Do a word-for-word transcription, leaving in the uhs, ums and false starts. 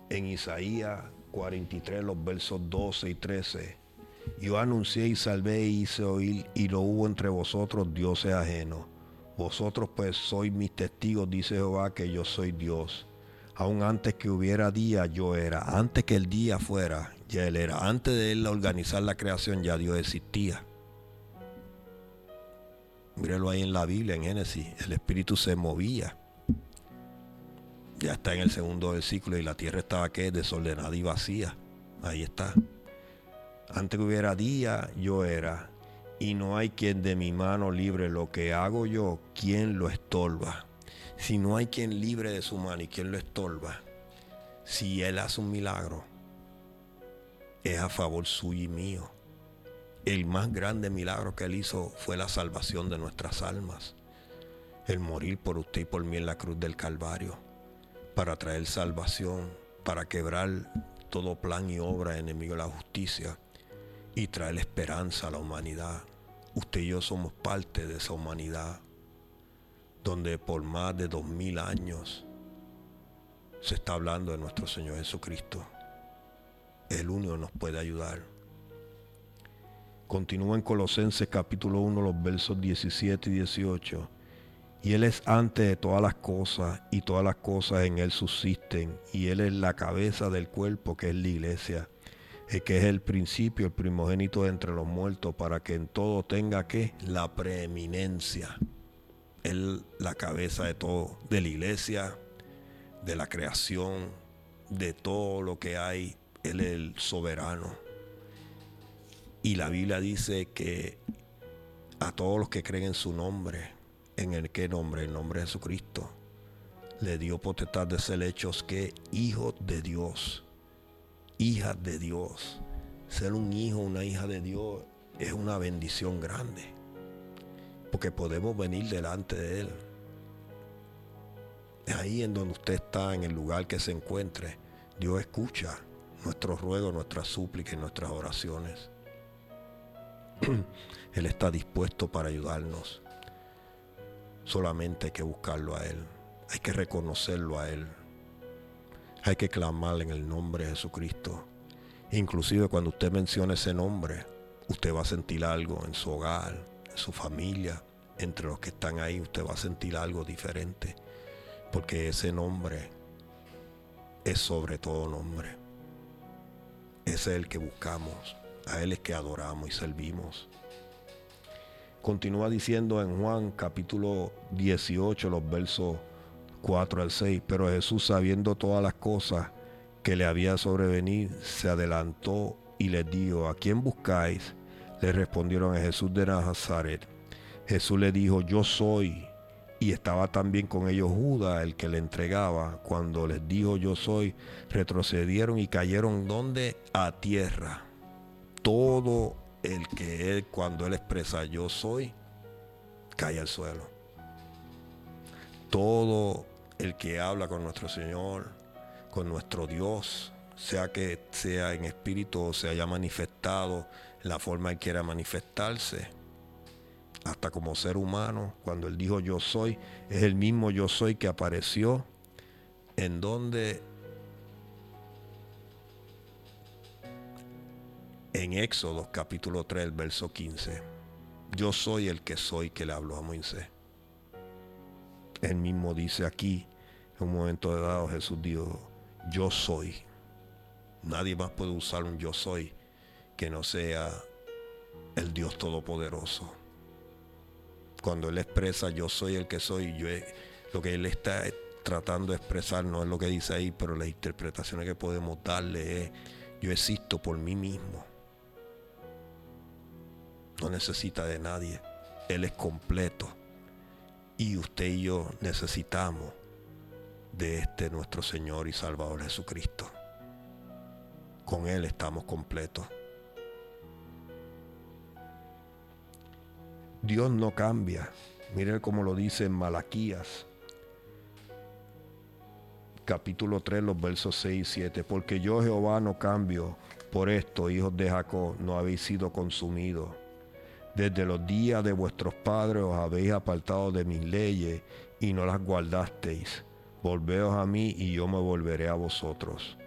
en Isaías cuarenta y tres, los versos doce y trece. Yo anuncié y salvé y hice oír, y no hubo entre vosotros dioses ajenos. Vosotros pues sois mis testigos, dice Jehová, que yo soy Dios. Aún antes que hubiera día, yo era. Antes que el día fuera, ya Él era. Antes de Él organizar la creación, ya Dios existía. Míralo ahí en la Biblia, en Génesis. El Espíritu se movía. Ya está en el segundo versículo. Y la tierra estaba, ¿qué? Desordenada y vacía. Ahí está. Antes que hubiera día, yo era. Y no hay quien de mi mano libre. Lo que hago yo, ¿quién lo estorba? Si no hay quien libre de su mano, ¿y quién lo estorba? Si Él hace un milagro, es a favor suyo y mío. El más grande milagro que Él hizo fue la salvación de nuestras almas. El morir por usted y por mí en la cruz del Calvario, para traer salvación, para quebrar todo plan y obra enemigo de la justicia y traer esperanza a la humanidad. Usted y yo somos parte de esa humanidad, donde por más de dos mil años se está hablando de nuestro Señor Jesucristo. El único nos puede ayudar. Continúa en Colosenses capítulo uno, los versos diecisiete y dieciocho. Y Él es antes de todas las cosas, y todas las cosas en Él subsisten, y Él es la cabeza del cuerpo, que es la iglesia, el que es el principio, el primogénito de entre los muertos, para que en todo tenga, ¿qué? La preeminencia. Él la cabeza de todo, de la iglesia, de la creación, de todo lo que hay. Él es el soberano. Y la Biblia dice que a todos los que creen en su nombre, ¿en el qué nombre? El nombre de Jesucristo, le dio potestad de ser hechos que hijos de Dios, hijas de Dios. Ser un hijo, una hija de Dios es una bendición grande, porque podemos venir delante de Él. Ahí en donde usted está, en el lugar que se encuentre, Dios escucha nuestros ruegos, nuestras súplicas y nuestras oraciones. Él está dispuesto para ayudarnos. Solamente hay que buscarlo a Él. Hay que reconocerlo a Él. Hay que clamar en el nombre de Jesucristo. Inclusive cuando usted mencione ese nombre, usted va a sentir algo en su hogar, en su familia, entre los que están ahí. Usted va a sentir algo diferente, porque ese nombre es sobre todo nombre. Ese es el que buscamos. A Él es que adoramos y servimos. Continúa diciendo en Juan capítulo dieciocho, los versos cuatro al seis. Pero Jesús, sabiendo todas las cosas que le había sobrevenido, se adelantó y les dijo: ¿a quién buscáis? Le respondieron: a Jesús de Nazaret. Jesús le dijo: yo soy. Y estaba también con ellos Judas, el que le entregaba. Cuando les dijo: yo soy, retrocedieron y cayeron ¿dónde? A tierra. Todo el que él, cuando él expresa yo soy, cae al suelo. Todo el que habla con nuestro Señor, con nuestro Dios, sea que sea en espíritu o se haya manifestado en la forma que quiera manifestarse, hasta como ser humano, cuando él dijo yo soy, es el mismo yo soy que apareció en donde en Éxodo capítulo tres, verso quince. Yo soy el que soy, que le habló a Moisés. Él mismo dice aquí, en un momento dado Jesús dijo: yo soy. Nadie más puede usar un yo soy que no sea el Dios Todopoderoso. Cuando Él expresa yo soy el que soy, yo he, lo que Él está tratando de expresar no es lo que dice ahí, pero las interpretaciones que podemos darle es: yo existo por mí mismo. No necesita de nadie. Él es completo. Y usted y yo necesitamos de este nuestro Señor y Salvador Jesucristo. Con Él estamos completos. Dios no cambia. Miren cómo lo dice en Malaquías capítulo tres, los versos seis y siete. Porque yo, Jehová, no cambio. Por esto, hijos de Jacob, no habéis sido consumidos. Desde los días de vuestros padres os habéis apartado de mis leyes y no las guardasteis. Volveos a mí y yo me volveré a vosotros.